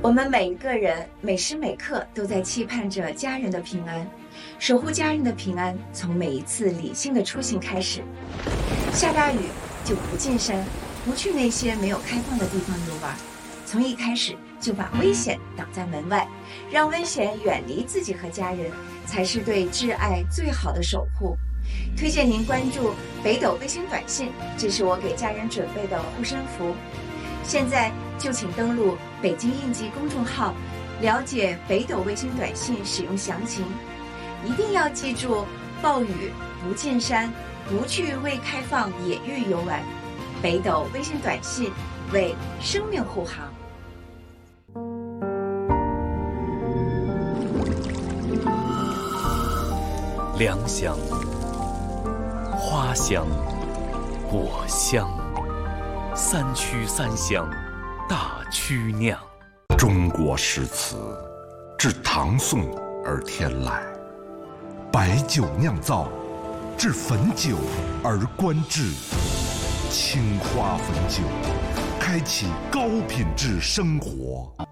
我们每一个人每时每刻都在期盼着家人的平安，守护家人的平安，从每一次理性的出行开始。下大雨就不进山，不去那些没有开放的地方游玩，从一开始就把危险挡在门外，让危险远离自己和家人，才是对挚爱最好的守护。推荐您关注北斗卫星短信，这是我给家人准备的护身符。现在就请登录北京应急公众号，了解北斗卫星短信使用详情。一定要记住，暴雨不进山，不去未开放野域游玩。北斗卫星短信为生命护航。 良乡、花香、果香，三曲三香大曲酿。 中国诗词自唐宋而天来，白酒酿造，至汾酒而观制。青花汾酒，开启高品质生活。